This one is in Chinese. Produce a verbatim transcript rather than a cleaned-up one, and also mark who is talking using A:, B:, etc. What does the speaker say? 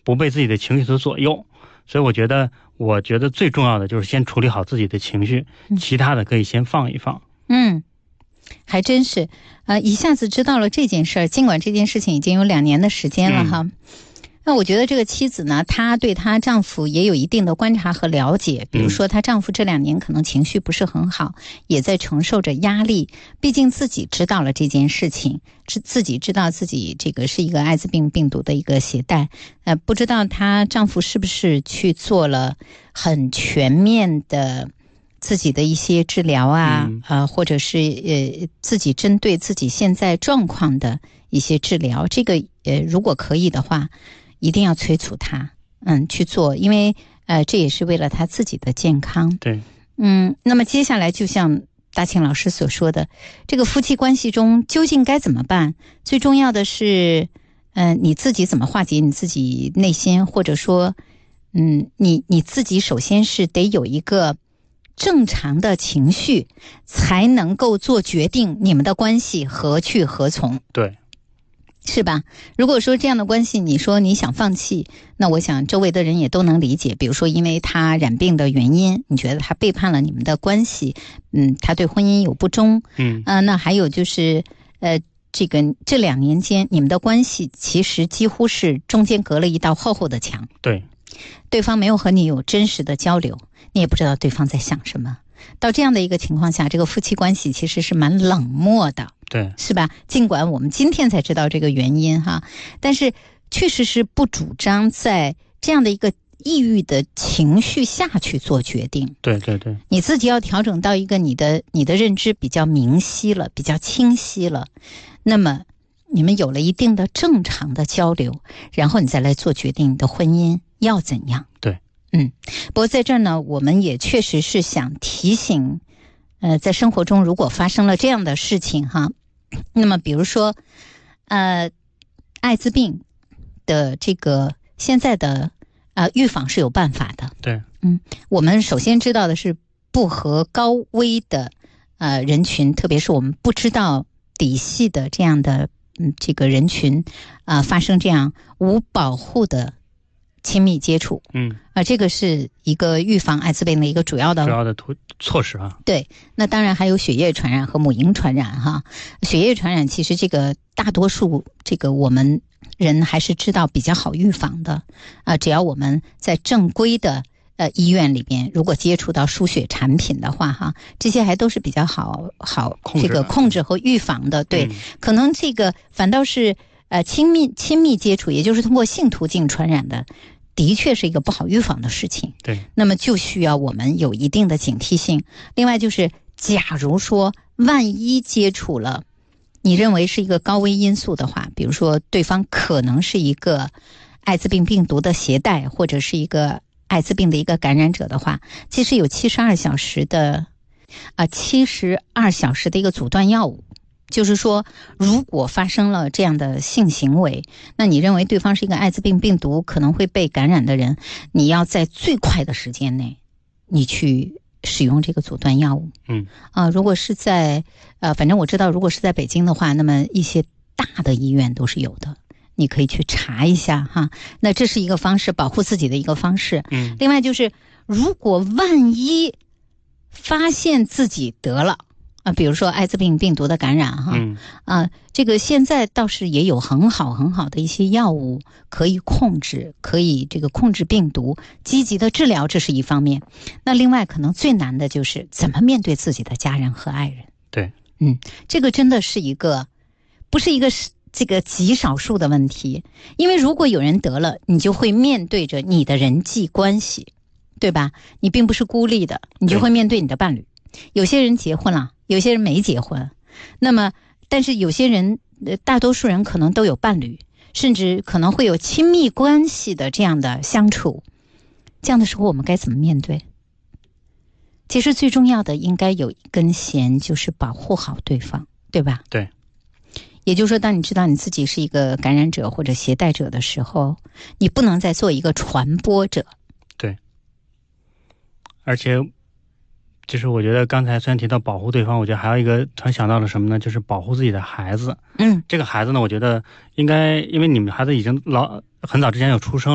A: 不被自己的情绪所左右。所以我觉得我觉得最重要的就是先处理好自己的情绪，其他的可以先放一放。
B: 嗯，还真是呃，一下子知道了这件事儿，尽管这件事情已经有两年的时间了哈。嗯，那我觉得这个妻子呢，她对她丈夫也有一定的观察和了解，比如说她丈夫这两年可能情绪不是很好，也在承受着压力，毕竟自己知道了这件事情，自己知道自己这个是一个艾滋病病毒的一个携带，呃，不知道她丈夫是不是去做了很全面的自己的一些治疗啊，嗯、呃，或者是呃自己针对自己现在状况的一些治疗，这个呃如果可以的话，一定要催促他，嗯，去做，因为呃，这也是为了他自己的健康。
A: 对，
B: 嗯，那么接下来就像大庆老师所说的，这个夫妻关系中究竟该怎么办？最重要的是，嗯、呃，你自己怎么化解你自己内心，或者说，嗯，你你自己首先是得有一个正常的情绪，才能够做决定，你们的关系何去何从？
A: 对。
B: 是吧？如果说这样的关系，你说你想放弃，那我想周围的人也都能理解。比如说，因为他染病的原因，你觉得他背叛了你们的关系，嗯，他对婚姻有不忠，嗯，啊、呃，那还有就是，呃，这个这两年间，你们的关系其实几乎是中间隔了一道厚厚的墙。
A: 对，
B: 对方没有和你有真实的交流，你也不知道对方在想什么。到这样的一个情况下，这个夫妻关系其实是蛮冷漠的。
A: 对，
B: 是吧？尽管我们今天才知道这个原因哈，但是确实是不主张在这样的一个抑郁的情绪下去做决定。
A: 对对对，
B: 你自己要调整到一个你的你的认知比较明晰了，比较清晰了，那么你们有了一定的正常的交流，然后你再来做决定，你的婚姻要怎样？
A: 对，
B: 嗯，不过在这儿呢，我们也确实是想提醒。呃，在生活中如果发生了这样的事情哈，那么比如说，呃，艾滋病的这个现在的呃预防是有办法的。
A: 对，
B: 嗯，我们首先知道的是不和高危的呃人群，特别是我们不知道底细的这样的嗯这个人群啊、呃、发生这样无保护的亲密接触，
A: 嗯
B: 啊、呃，这个是一个预防艾滋病的一个主要的
A: 主要的措施啊。
B: 对，那当然还有血液传染和母婴传染哈。血液传染其实这个大多数这个我们人还是知道比较好预防的啊、呃，只要我们在正规的呃医院里边，如果接触到输血产品的话哈，这些还都是比较好好这个控制和预防的。对，嗯、可能这个反倒是呃亲密亲密接触，也就是通过性途径传染的。的确是一个不好预防的事情，
A: 对，
B: 那么就需要我们有一定的警惕性。另外就是，假如说万一接触了，你认为是一个高危因素的话，比如说对方可能是一个艾滋病病毒的携带，或者是一个艾滋病的一个感染者的话，其实有七十二小时的啊七十二小时的一个阻断药物。就是说，如果发生了这样的性行为，那你认为对方是一个艾滋病病毒可能会被感染的人，你要在最快的时间内，你去使用这个阻断药物。
A: 嗯
B: 啊，如果是在呃，反正我知道，如果是在北京的话，那么一些大的医院都是有的，你可以去查一下哈。那这是一个方式，保护自己的一个方式。
A: 嗯，
B: 另外就是，如果万一发现自己得了。啊，比如说艾滋病病毒的感染哈，
A: 嗯
B: 啊，这个现在倒是也有很好很好的一些药物可以控制，可以这个控制病毒，积极的治疗，这是一方面。那另外可能最难的就是怎么面对自己的家人和爱人。
A: 对，
B: 嗯，这个真的是一个，不是一个这个极少数的问题，因为如果有人得了，你就会面对着你的人际关系，对吧？你并不是孤立的，你就会面对你的伴侣。有些人结婚了。有些人没结婚，那么但是有些人大多数人可能都有伴侣，甚至可能会有亲密关系的这样的相处，这样的时候我们该怎么面对？其实最重要的应该有一根弦，就是保护好对方，对吧？
A: 对，
B: 也就是说，当你知道你自己是一个感染者或者携带者的时候，你不能再做一个传播者。
A: 对，而且就是我觉得刚才虽然提到保护对方，我觉得还有一个突然想到了什么呢？就是保护自己的孩子。
B: 嗯，
A: 这个孩子呢，我觉得应该，因为你们孩子已经老很早之前有出生了。